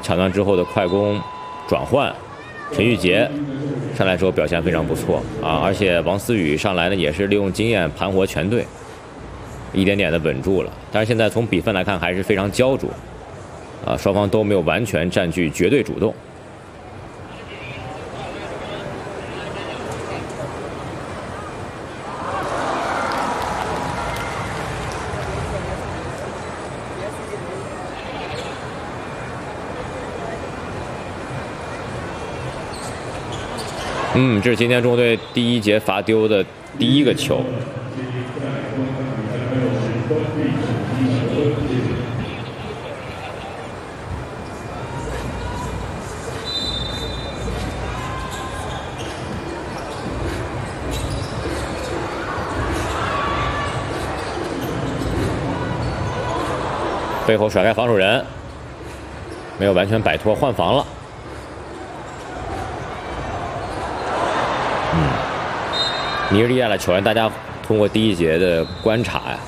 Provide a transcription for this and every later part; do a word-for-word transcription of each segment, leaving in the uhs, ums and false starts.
抢断之后的快攻转换，陈玉洁上来之后表现非常不错啊，而且王思雨上来呢也是利用经验盘活全队，一点点的稳住了。但是现在从比分来看还是非常焦灼，啊，双方都没有完全占据绝对主动。嗯，这是今天中国队第一节罚丢的第一个球。背后甩开防守人，没有完全摆脱，换防了。嗯，尼日利亚的球员，大家通过第一节的观察呀，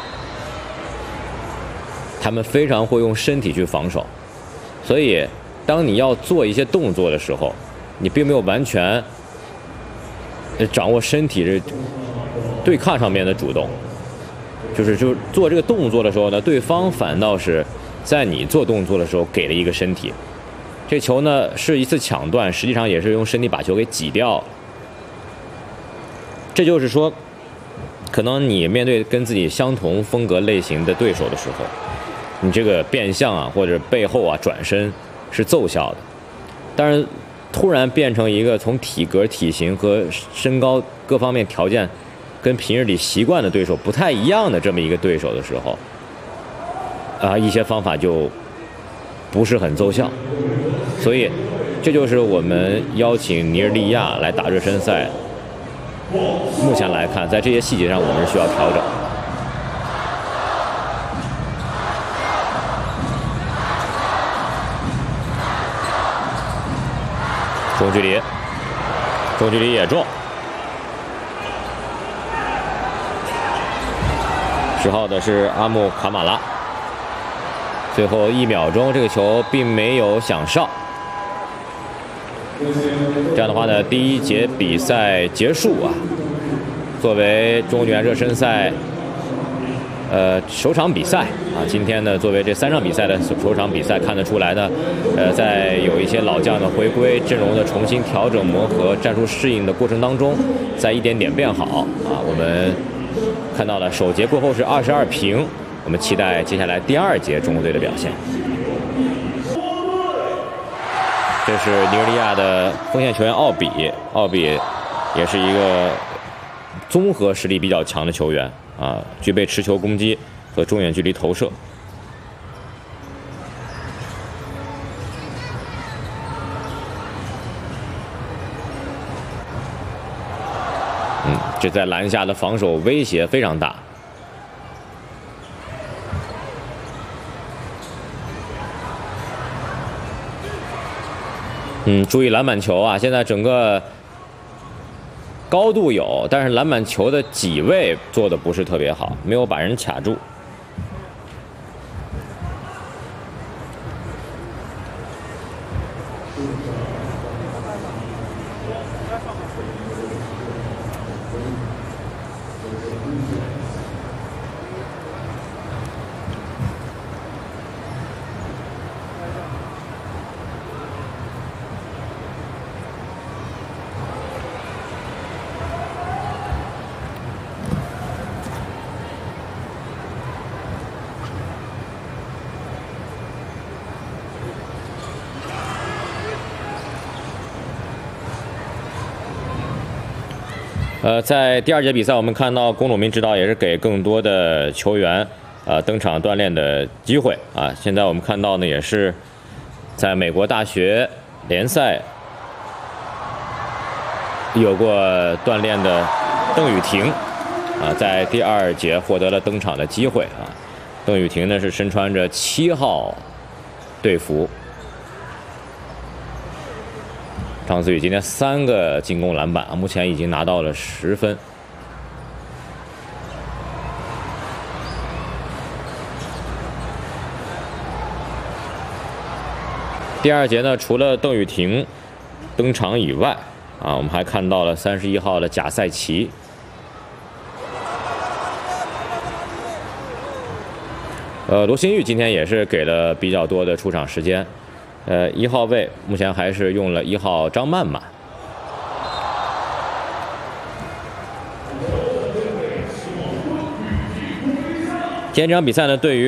他们非常会用身体去防守，所以当你要做一些动作的时候，你并没有完全掌握身体这对抗上面的主动。就是就是做这个动作的时候呢，对方反倒是在你做动作的时候给了一个身体。这球呢是一次抢断，实际上也是用身体把球给挤掉。这就是说，可能你面对跟自己相同风格类型的对手的时候，你这个变向啊或者背后啊转身是奏效的。但是突然变成一个从体格、体型和身高各方面条件跟平日里习惯的对手不太一样的这么一个对手的时候，啊，一些方法就不是很奏效。所以，这就是我们邀请尼日利亚来打热身赛。目前来看，在这些细节上，我们是需要调整。中距离，中距离也中。十号的是阿木卡马拉，最后一秒钟，这个球并没有响哨。这样的话呢，第一节比赛结束啊。作为中国女篮热身赛，呃，首场比赛啊，今天呢，作为这三场比赛的首场比赛，看得出来呢，呃，在有一些老将的回归、阵容的重新调整、磨合、战术适应的过程当中，在一点点变好啊，我们。看到了首节过后是二十二平，我们期待接下来第二节中国队的表现。这是尼日利亚的锋线球员奥比，奥比也是一个综合实力比较强的球员啊，具备持球攻击和中远距离投射。嗯，这在篮下的防守威胁非常大。嗯，注意篮板球啊！现在整个高度有，但是篮板球的挤位做的不是特别好，没有把人卡住。呃，在第二节比赛，我们看到龚鲁明指导也是给更多的球员呃登场锻炼的机会啊。现在我们看到呢，也是在美国大学联赛有过锻炼的邓雨婷啊，在第二节获得了登场的机会啊。邓雨婷呢是身穿着七号队服。张思雨今天三个进攻篮板啊，目前已经拿到了十分。 第二节呢，除了邓雨婷登场以外，啊，我们还看到了三十一号的贾赛琪。呃，罗新玉今天也是给了比较多的出场时间。呃，一号位目前还是用了一号张曼曼。今天这场比赛呢，对于